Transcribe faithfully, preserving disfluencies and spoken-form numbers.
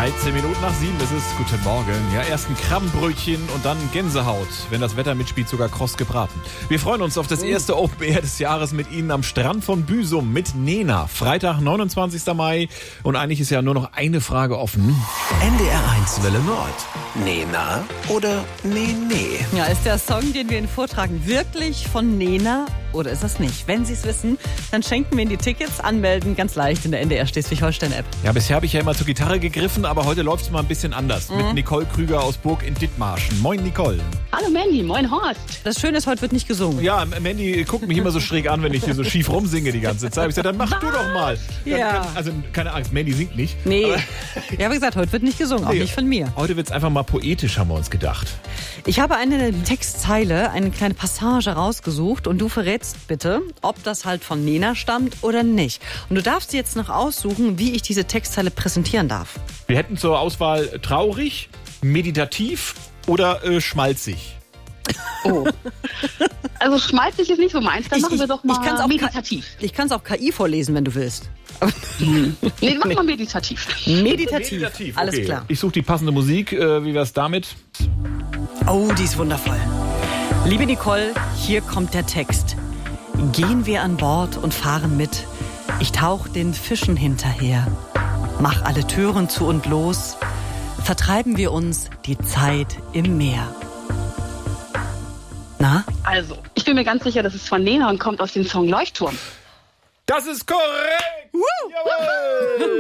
dreizehn Minuten nach sieben ist es. Guten Morgen. Ja, erst ein Krabbenbrötchen und dann Gänsehaut. Wenn das Wetter mitspielt, sogar kross gebraten. Wir freuen uns auf das erste Open Air des Jahres mit Ihnen am Strand von Büsum mit Nena. Freitag, neunundzwanzigsten Mai. Und eigentlich ist ja nur noch eine Frage offen. N D R eins Welle Nord. Nena oder Nene? Ja, ist der Song, den wir Ihnen vortragen, wirklich von Nena oder ist das nicht? Wenn Sie es wissen, dann schenken wir Ihnen die Tickets. Anmelden, ganz leicht in der N D R Schleswig-Holstein-App. Ja, bisher habe ich ja immer zur Gitarre gegriffen, aber heute läuft es mal ein bisschen anders. Mhm. Mit Nicole Krüger aus Burg in Dithmarschen. Moin, Nicole. Hallo Mandy, moin Horst. Das Schöne ist, heute wird nicht gesungen. Ja, Mandy guckt mich immer so schräg an, wenn ich hier so schief rumsinge die ganze Zeit. Ich sage, dann mach du doch mal. Dann, Ja. kann, also keine Angst, Mandy singt nicht. Nee. Aber Ja, wie gesagt, heute wird nicht gesungen, auch Nee. nicht von mir. heute wird es einfach mal poetisch, haben wir uns gedacht. Ich habe eine Textzeile, eine kleine Passage rausgesucht und du verrätst bitte, ob das halt von Nena stammt oder nicht. Und du darfst dir jetzt noch aussuchen, wie ich diese Textzeile präsentieren darf. Wir hätten zur Auswahl traurig, meditativ oder äh, schmalzig. Oh. Also schmalzig ist nicht so meins, dann Ich- machen ich- wir doch mal ich kann's auch meditativ. Ich kann es auch K I vorlesen, wenn du willst. Nee, mach mal meditativ. Meditativ. Alles okay. klar. Ich suche die passende Musik. Äh, wie wär's damit? Oh, die ist wundervoll. Liebe Nicole, hier kommt der Text. Gehen wir an Bord und fahren mit. Ich tauch den Fischen hinterher. Mach alle Türen zu und los. Vertreiben wir uns die Zeit im Meer. Na? Also, ich bin mir ganz sicher, das ist von Nena und kommt aus dem Song Leuchtturm. Das ist korrekt! Jawohl!